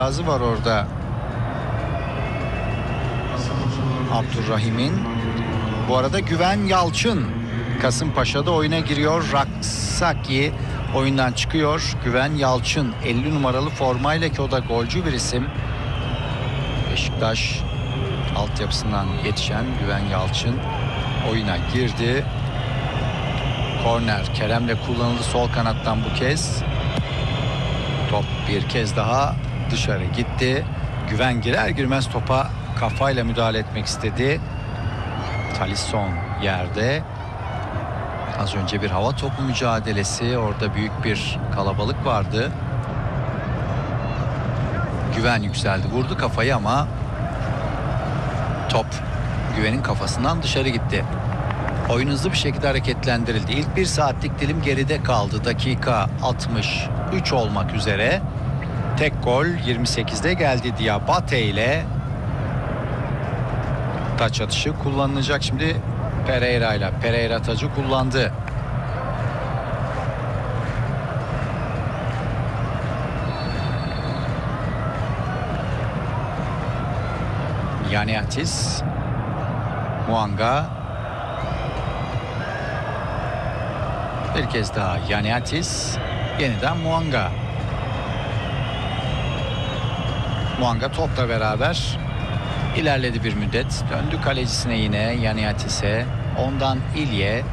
itirazı var orada. Abdurrahim'in. Bu arada Güven Yalçın Kasımpaşa'da oyuna giriyor. Raksaki oyundan çıkıyor. Güven Yalçın 50 numaralı formayla, ki o da golcü bir isim. Beşiktaş altyapısından yetişen Güven Yalçın oyuna girdi. Korner Kerem'le kullanıldı sol kanattan bu kez. Top bir kez daha dışarı gitti. Güven girer girmez topa kafayla müdahale etmek istedi. Talisson yerde. Az önce bir hava topu mücadelesi. Orada büyük bir kalabalık vardı. Güven yükseldi, vurdu kafayı ama top Güven'in kafasından dışarı gitti. Oyun hızlı bir şekilde hareketlendirildi. İlk bir saatlik dilim geride kaldı. Dakika 63 olmak üzere. Tek gol 28'de geldi Diabate ile. Taç atışı kullanılacak şimdi Pereira ile. Pereira tacı kullandı. Yaniatis, Muanga, bir kez daha Yaniatis, yeniden Muanga. Muanga topla beraber ilerledi bir müddet. Döndü kalecisine yine Yaniatis'e. Ondan İlye.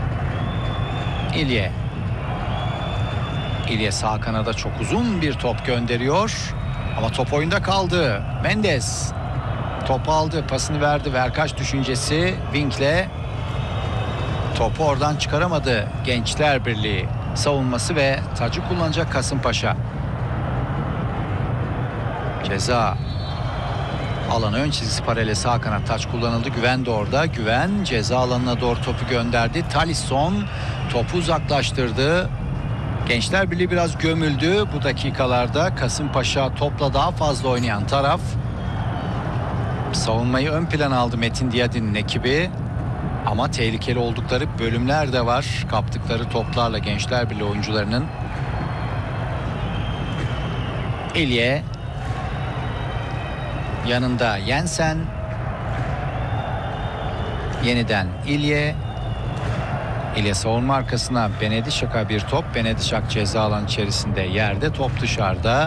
İlye sağ kanada çok uzun bir top gönderiyor. Ama top oyunda kaldı. Mendes topu aldı, pasını verdi. Verkaç düşüncesi Wink'le. Topu oradan çıkaramadı. Gençler Birliği savunması ve tacı kullanacak Kasımpaşa. Ceza alanı ön çizgisi paralel sağ kanat taç kullanıldı. Güven de orada. Güven ceza alanına doğru topu gönderdi. Talisson topu uzaklaştırdı. Gençler Birliği biraz gömüldü bu dakikalarda. Kasımpaşa topla daha fazla oynayan taraf. Savunmayı ön plana aldı Metin Diyadin'in ekibi. Ama tehlikeli oldukları bölümler de var. Kaptıkları toplarla Gençler Birliği oyuncularının. Elye. Yanında Jensen. Yeniden İlye. İlye savunma arkasına Benedişak'a bir top. Benedişak ceza alanı içerisinde yerde, top dışarıda.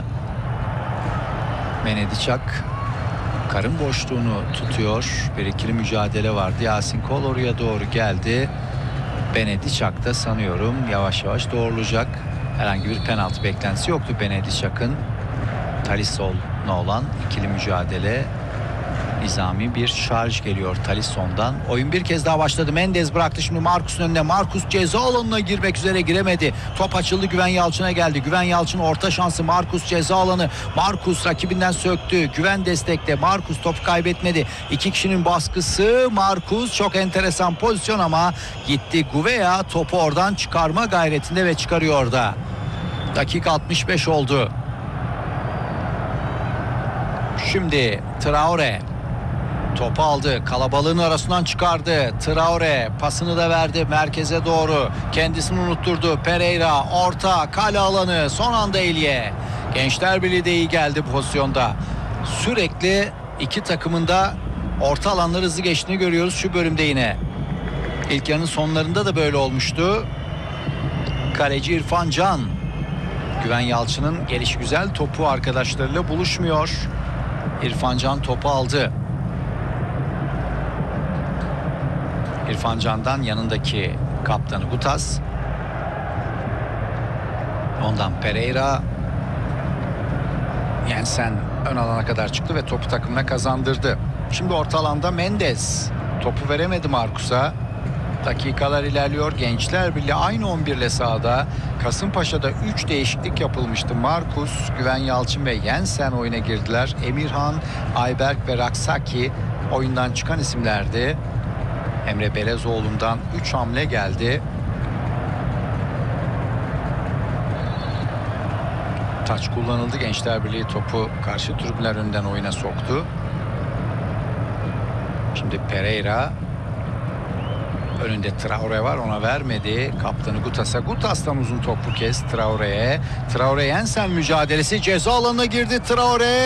Benedişak karın boşluğunu tutuyor. Bir ikili mücadele vardı. Yasin Kol oraya doğru geldi. Benedişak da sanıyorum yavaş yavaş doğrulacak. Herhangi bir penaltı beklentisi yoktu Benedişak'ın. Talisson'la olan ikili mücadele. Nizami bir şarj geliyor Talisson'dan. Oyun bir kez daha başladı. Mendes bıraktı şimdi Marcus'un önüne. Marcus ceza alanına girmek üzere, giremedi. Top açıldı, Güven Yalçın'a geldi. Güven Yalçın orta şansı. Marcus ceza alanı. Marcus rakibinden söktü. Güven destekte. Marcus topu kaybetmedi. İki kişinin baskısı. Marcus çok enteresan pozisyon ama gitti. Gouveia topu oradan çıkarma gayretinde ve çıkarıyor da. Dakika 65 oldu. Şimdi Traore topu aldı, kalabalığın arasından çıkardı. Traore pasını da verdi merkeze doğru. Kendisini unutturdu. Pereira orta kale alanı, son anda Elye. Gençler Birliği de iyi geldi bu pozisyonda. Sürekli iki takımın da orta alanları hızlı geçtiğini görüyoruz şu bölümde yine. İlk yarının sonlarında da böyle olmuştu. Kaleci İrfan Can. Güven Yalçın'ın gelişigüzel topu arkadaşlarıyla buluşmuyor. İrfan Can topu aldı. İrfan Can'dan yanındaki kaptanı Gutas. Ondan Pereira. Jensen ön alana kadar çıktı ve topu takımına kazandırdı. Şimdi orta alanda Mendes. Topu veremedi Marcus'a. Dakikalar ilerliyor. Gençler Birliği aynı 11 ile sahada. Kasımpaşa'da 3 değişiklik yapılmıştı. Marcus, Güven Yalçın ve Jensen oyuna girdiler. Emirhan, Ayberk ve Raksaki oyundan çıkan isimlerdi. Emre Belezoğlu'ndan 3 hamle geldi. Taç kullanıldı. Gençler Birliği topu karşı tribünler önünden oyuna soktu. Şimdi Pereira. Önünde Traore var, ona vermedi. Kaptanı Gutas'a. Gutas'tan uzun top bu kez Traore'ye. Traore Jensen mücadelesi, ceza alanına girdi Traore.